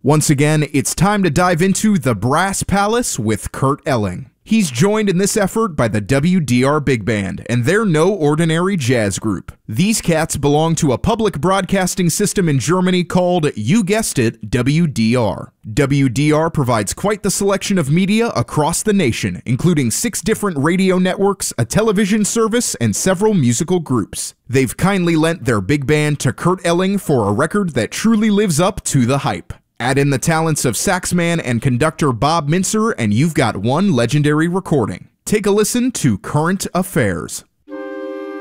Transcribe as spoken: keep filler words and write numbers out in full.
Once again, it's time to dive into the Brass Palace with Kurt Elling. He's joined in this effort by the W D R Big Band, and they're no ordinary jazz group. These cats belong to a public broadcasting system in Germany called, you guessed it, W D R. W D R provides quite the selection of media across the nation, including six different radio networks, a television service, and several musical groups. They've kindly lent their big band to Kurt Elling for a record that truly lives up to the hype. Add in the talents of saxman and conductor Bob Mintzer, and you've got one legendary recording. Take a listen to Current Affairs.